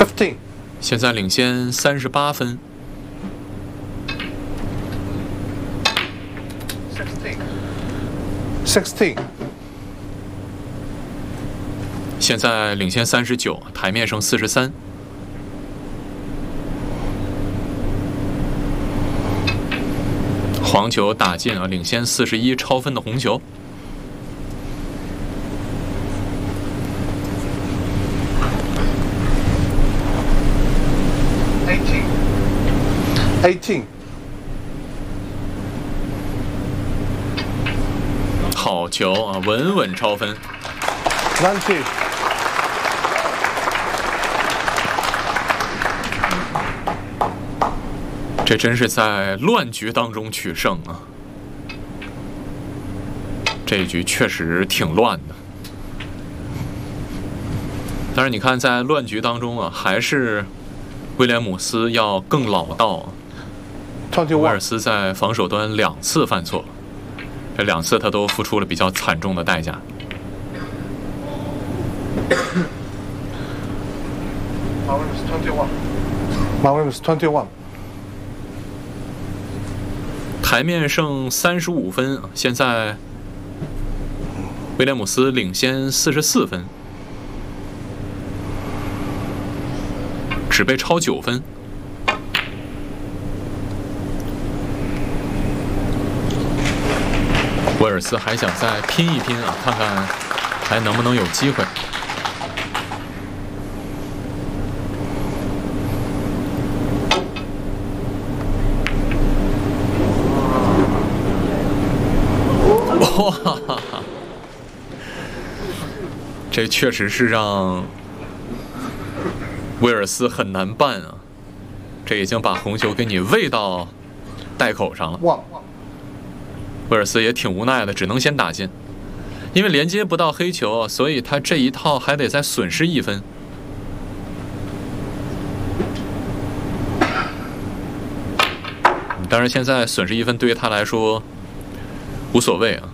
15. 现在领先38分。 16. 现在领先39，台面剩43。黄球打进啊，领先41，超分的红球。 18. 好球啊，稳稳超分。 19. 这真是在乱局当中取胜啊！这一局确实挺乱的。但是你看，在乱局当中啊，还是威廉姆斯要更老道。威尔斯在防守端2次犯错，这2次他都付出了比较惨重的代价。 Williams 21. 台面剩35分，现在威廉姆斯领先44分，只被超9分。威尔斯还想再拼一拼啊，看看还能不能有机会。哇，这确实是让威尔斯很难办啊！这已经把红球给你喂到袋口上了。威尔斯也挺无奈的，只能先打进，因为连接不到黑球，所以他这一套还得再损失1分。当然，现在损失1分对于他来说无所谓啊。